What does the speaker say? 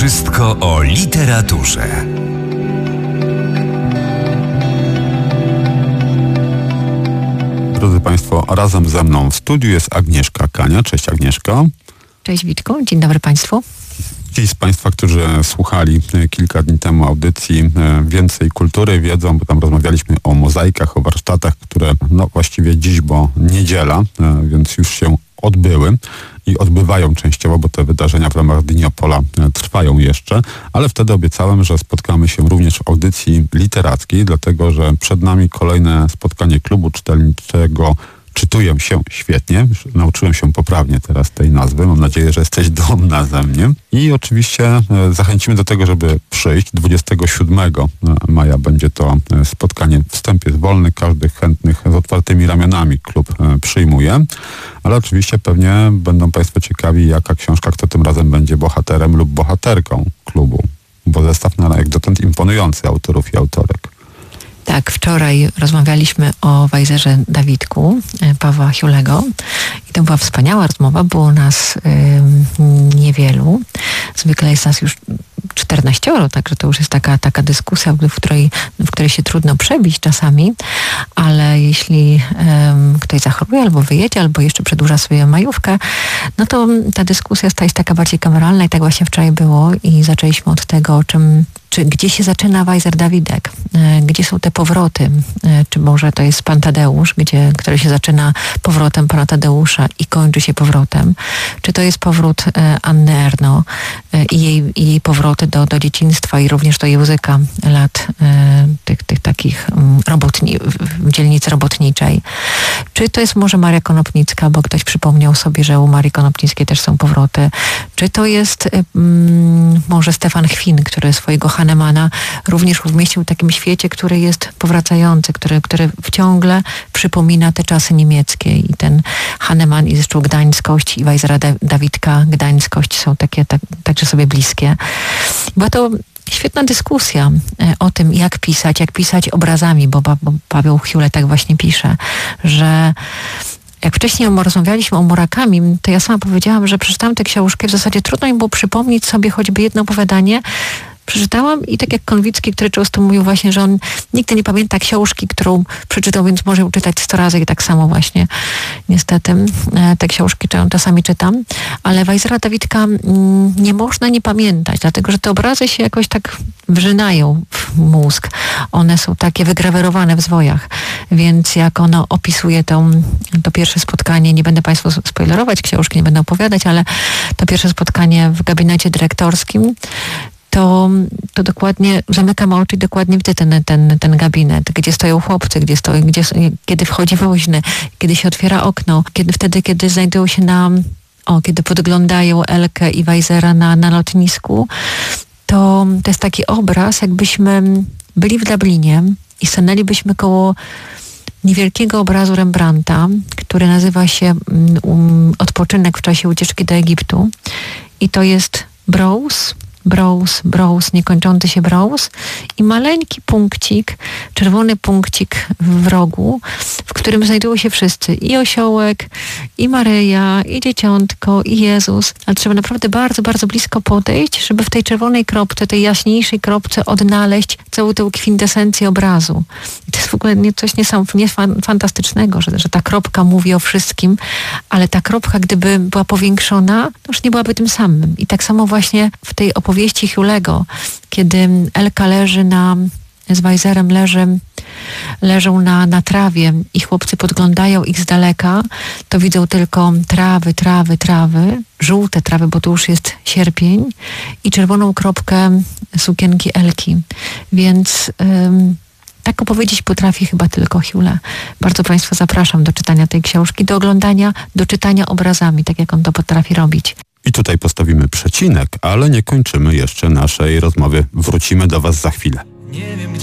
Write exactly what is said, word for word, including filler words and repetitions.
Wszystko o literaturze. Drodzy Państwo, razem ze mną w studiu jest Agnieszka Kania. Cześć Agnieszka. Cześć Witku, dzień dobry Państwu. Ci z Państwa, którzy słuchali kilka dni temu audycji Więcej Kultury, wiedzą, bo tam rozmawialiśmy o mozaikach, o warsztatach, które no właściwie dziś, bo niedziela, więc już się odbyły i odbywają częściowo, bo te wydarzenia w ramach Dni Opola trwają jeszcze, ale wtedy obiecałem, że spotkamy się również w audycji literackiej, dlatego że przed nami kolejne spotkanie klubu czytelniczego Czytuję się świetnie. Nauczyłem się poprawnie teraz tej nazwy. Mam nadzieję, że jesteś dumna ze mnie. I oczywiście zachęcimy do tego, żeby przyjść. dwudziestego siódmego maja będzie to spotkanie. Wstęp jest wolny. Każdy chętnych z otwartymi ramionami klub przyjmuje. Ale oczywiście pewnie będą Państwo ciekawi, jaka książka, kto tym razem będzie bohaterem lub bohaterką klubu. Bo zestaw na jak dotąd imponujący autorów i autorek. Tak, wczoraj rozmawialiśmy o Wajzerze Dawidku Pawła Hiulego i to była wspaniała rozmowa, było nas y, niewielu. Zwykle jest nas już czternaścioro, także to już jest taka, taka dyskusja, w której, w której się trudno przebić czasami, ale jeśli um, ktoś zachoruje albo wyjedzie, albo jeszcze przedłuża swoją majówkę, no to ta dyskusja staje się taka bardziej kameralna i tak właśnie wczoraj było i zaczęliśmy od tego, o czym Czy, gdzie się zaczyna Wajzer Dawidek? E, gdzie są te powroty? E, czy może to jest Pan Tadeusz, gdzie, który się zaczyna powrotem Pana Tadeusza i kończy się powrotem? Czy to jest powrót e, Anny Ernaux e, i, jej, i jej powroty do, do dzieciństwa i również do języka lat e, tych, tych takich um, robotni, w dzielnicy robotniczej? Czy to jest może Maria Konopnicka, bo ktoś przypomniał sobie, że u Marii Konopnickiej też są powroty? Czy to jest um, może Stefan Chwin, który swojego Hahnemana również umieścił w takim świecie, który jest powracający, który, który ciągle przypomina te czasy niemieckie i ten Hahnemann i zresztą Gdańskość i Wajzera Dawidka, Gdańskość są takie tak, także sobie bliskie. Była to świetna dyskusja o tym, jak pisać, jak pisać obrazami, bo, bo Paweł Hiule tak właśnie pisze, że jak wcześniej rozmawialiśmy o Murakami, to ja sama powiedziałam, że przeczytałam tę książkę, w zasadzie trudno mi było przypomnieć sobie choćby jedno opowiadanie. Przeczytałam i tak jak Konwicki, który często mówił właśnie, że on nigdy nie pamięta książki, którą przeczytał, więc może ją czytać sto razy i tak samo właśnie niestety te książki czasami czytam, ale Wajzera Dawidka nie można nie pamiętać, dlatego że te obrazy się jakoś tak wrzynają w mózg. One są takie wygrawerowane w zwojach, więc jak ono opisuje to, to pierwsze spotkanie, nie będę Państwu spoilerować książki, nie będę opowiadać, ale to pierwsze spotkanie w gabinecie dyrektorskim, To, to dokładnie zamykam oczy i dokładnie widzę ten, ten, ten gabinet, gdzie stoją chłopcy, gdzie stoi, gdzie, kiedy wchodzi woźny, kiedy się otwiera okno, kiedy wtedy, kiedy znajdują się na, o, kiedy podglądają Elkę i Wajzera na, na lotnisku, to, to jest taki obraz, jakbyśmy byli w Dublinie i stanęlibyśmy koło niewielkiego obrazu Rembrandta, który nazywa się um, Odpoczynek w czasie ucieczki do Egiptu i to jest brous, brous, brous, niekończący się brous i maleńki punkcik, czerwony punkcik w rogu, w którym znajdują się wszyscy. I osiołek, i Maryja, i dzieciątko, i Jezus. Ale trzeba naprawdę bardzo, bardzo blisko podejść, żeby w tej czerwonej kropce, tej jaśniejszej kropce odnaleźć całą tę kwintesencję obrazu. I to jest w ogóle coś niesamownie fantastycznego, że, że ta kropka mówi o wszystkim, ale ta kropka, gdyby była powiększona, to już nie byłaby tym samym. I tak samo właśnie w tej opowieści Hiulego, kiedy Elka leży na, z Wajzerem leży, leżą na, na trawie i chłopcy podglądają ich z daleka, to widzą tylko trawy, trawy, trawy, żółte trawy, bo to już jest sierpień i czerwoną kropkę sukienki Elki. Więc ym, tak opowiedzieć potrafi chyba tylko Hiule. Bardzo Państwa zapraszam do czytania tej książki, do oglądania, do czytania obrazami, tak jak on to potrafi robić. I tutaj postawimy przecinek, ale nie kończymy jeszcze naszej rozmowy. Wrócimy do Was za chwilę. Nie wiem, gdzie